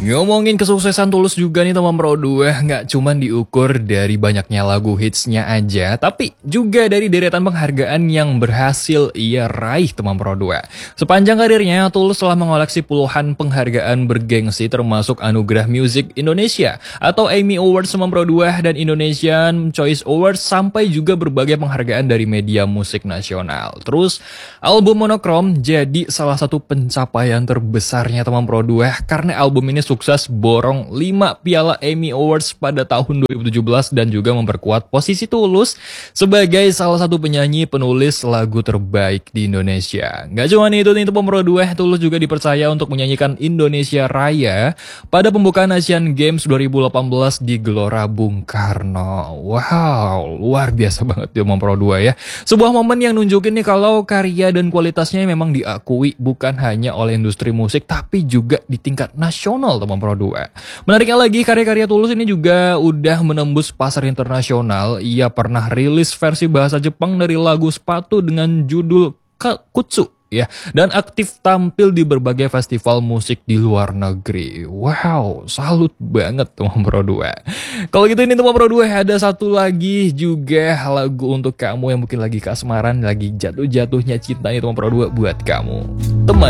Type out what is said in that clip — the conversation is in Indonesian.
Ngomongin kesuksesan Tulus juga nih teman Pro 2, nggak cuman diukur dari banyaknya lagu hitsnya aja, tapi juga dari deretan penghargaan yang berhasil ia raih teman Pro 2. Sepanjang karirnya, Tulus telah mengoleksi puluhan penghargaan bergengsi termasuk Anugerah Music Indonesia atau AMI Awards teman Pro 2 dan Indonesian Choice Awards sampai juga berbagai penghargaan dari media musik nasional. Terus, album Monokrom jadi salah satu pencapaian terbesarnya teman Pro 2 karena album ini sukses borong 5 piala AMI Awards pada tahun 2017 dan juga memperkuat posisi Tulus sebagai salah satu penyanyi penulis lagu terbaik di Indonesia. Gak cuma itu nih teman Pro 2, Tulus juga dipercaya untuk menyanyikan Indonesia Raya pada pembukaan Asian Games 2018 di Gelora Bung Karno. Wow, luar biasa banget teman Pro 2 ya. Sebuah momen yang nunjukin nih kalau karya dan kualitasnya memang diakui bukan hanya oleh industri musik tapi juga di tingkat nasional teman Pro 2. Menariknya lagi, karya-karya Tulus ini juga udah menembus pasar internasional. Ia pernah rilis versi bahasa Jepang dari lagu Sepatu dengan judul Kutsu ya, dan aktif tampil di berbagai festival musik di luar negeri. Wow, salut banget teman Pro 2. Kalau gitu ini teman Pro 2 ada satu lagi juga lagu untuk kamu yang mungkin lagi kasmaran, lagi jatuh-jatuhnya cinta nih teman Pro 2 buat kamu. Teman